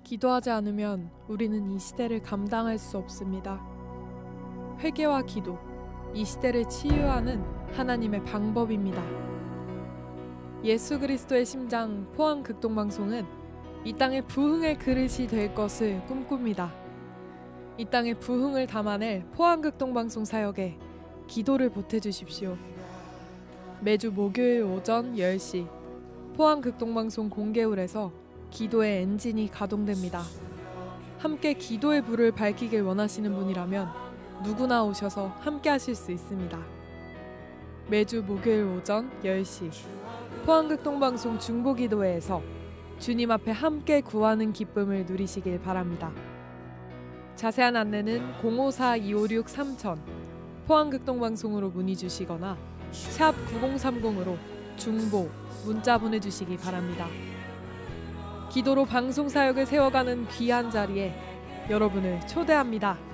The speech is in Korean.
기도하지 않으면 우리는 이 시대를 감당할 수 없습니다. 회개와 기도, 이 시대를 치유하는 하나님의 방법입니다. 예수 그리스도의 심장 포항극동방송은 이 땅의 부흥의 그릇이 될 것을 꿈꿉니다. 이 땅의 부흥을 담아낼 포항극동방송 사역에 기도를 보태주십시오. 매주 목요일 오전 10시 포항극동방송 공개홀에서 기도의 엔진이 가동됩니다. 함께 기도의 불을 밝히길 원하시는 분이라면 누구나 오셔서 함께 하실 수 있습니다. 매주 목요일 오전 10시 포항극동방송 중보기도회에서 주님 앞에 함께 구하는 기쁨을 누리시길 바랍니다. 자세한 안내는 054-256-3000 포항극동방송으로 문의 주시거나 샵 9030으로 중보, 문자 보내주시기 바랍니다. 기도로 방송사역을 세워가는 귀한 자리에 여러분을 초대합니다.